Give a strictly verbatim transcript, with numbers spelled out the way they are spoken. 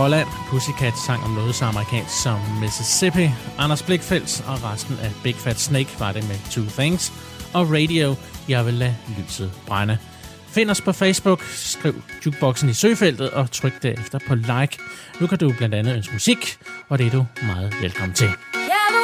Holland. Pussycat sang om noget så amerikansk som Mississippi. Anders Blichfeldt og resten af Big Fat Snake var det med Two Things. Og Radio, jeg vil lade lyset brænde. Find os på Facebook, skriv Jukeboxen i søgefeltet og tryk derefter på like. Nu kan du blandt andet ønske musik, og det er du meget velkommen til.